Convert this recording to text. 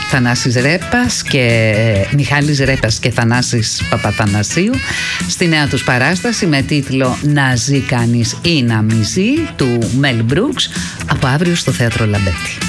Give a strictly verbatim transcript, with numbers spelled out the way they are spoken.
Θανάσης Ρέπας και Μιχάλης Ρέπας και Θανάσης Παπαθανασίου στη νέα τους παράσταση με τίτλο «Να ζει κανείς ή να μη ζει» του Μέλ Μπρούξ από αύριο στο Θέατρο Λαμπέτη.